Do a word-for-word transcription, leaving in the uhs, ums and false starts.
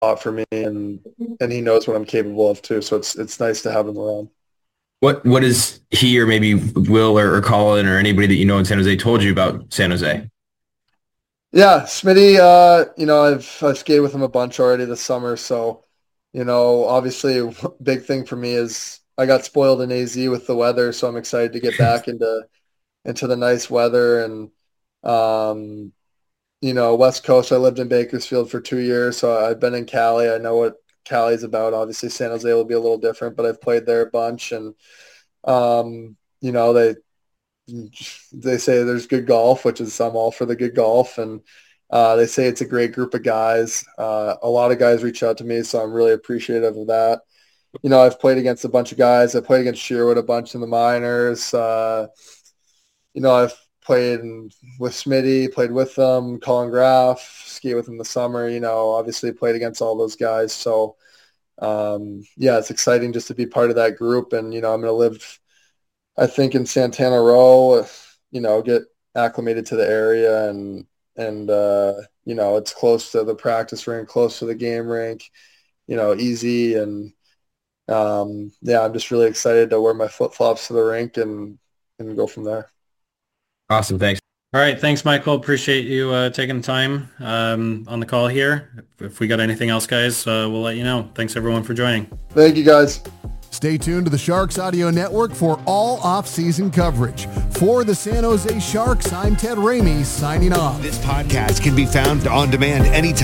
lot for me, and and he knows what I'm capable of too. So it's it's nice to have him around. What what is he or maybe Will or, or Colin or anybody that you know in San Jose told you about San Jose? Yeah, Smitty, uh, you know, I've I've skated with him a bunch already this summer, so you know, obviously a big thing for me is I got spoiled in A Z with the weather, so I'm excited to get back into into the nice weather and um, you know, West Coast. I lived in Bakersfield for two years, so I've been in Cali. I know what Cali's about. Obviously, San Jose will be a little different, but I've played there a bunch, and um, you know, they they say there's good golf, which is I'm all for the good golf, and uh, they say it's a great group of guys. Uh, a lot of guys reach out to me, so I'm really appreciative of that. You know, I've played against a bunch of guys. I played against Sherwood a bunch in the minors. Uh, you know, I've played in, with Smitty, played with them, Colin Graff, ski with him the summer. You know, obviously played against all those guys. So, um, yeah, it's exciting just to be part of that group. And, you know, I'm going to live, I think, in Santana Row, you know, get acclimated to the area and, and, uh, you know, it's close to the practice rink, close to the game rink, you know, easy. And, um, yeah, I'm just really excited to wear my flip flops to the rink and, and go from there. Awesome. Thanks. All right. Thanks, Michael. Appreciate you uh, taking the time um, on the call here. If we got anything else, guys, uh, we'll let you know. Thanks, everyone, for joining. Thank you, guys. Stay tuned to the Sharks Audio Network for all off-season coverage. For the San Jose Sharks, I'm Ted Ramey, signing off. This podcast can be found on demand anytime.